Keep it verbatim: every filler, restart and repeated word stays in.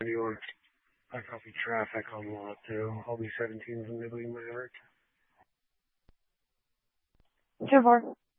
Anyone? I copy traffic on lot two. I'll be seventeen from Nibley Maverick. two four.